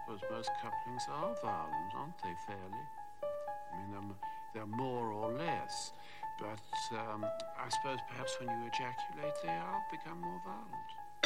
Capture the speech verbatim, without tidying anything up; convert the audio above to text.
suppose most couplings are violent, aren't they, fairly? I mean, they're, they're more or less. But um, I suppose perhaps when you ejaculate, they are become more violent.